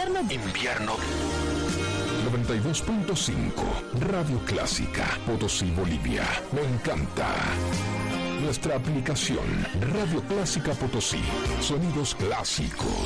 Invierno. 92.5 Radio Clásica, Potosí, Bolivia. Me encanta. Nuestra aplicación Radio Clásica Potosí. Sonidos clásicos